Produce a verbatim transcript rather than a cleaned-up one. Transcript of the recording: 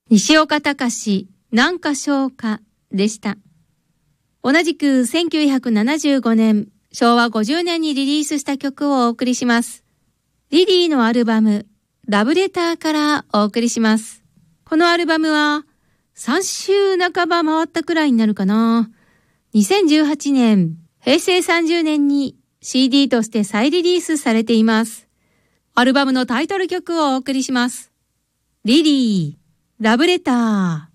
西岡隆、南歌唱歌でした。同じくせんきゅうひゃくななじゅうごねん、しょうわごじゅうねんにリリースした曲をお送りします。リリーのアルバム、ラブレターからお送りします。このアルバムはさんしゅうなかば回ったくらいになるかな。にせんじゅうはちねん、へいせいさんじゅうねんに シーディー として再リリースされています。アルバムのタイトル曲をお送りします。リリー、ラブレター。